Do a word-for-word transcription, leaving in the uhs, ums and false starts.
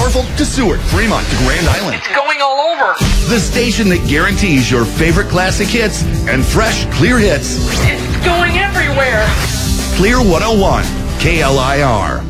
Norfolk to Seward, Fremont to Grand Island. It's going all over. The station that guarantees your favorite classic hits and fresh, clear hits. It's going everywhere. Clear one oh one, K L I R.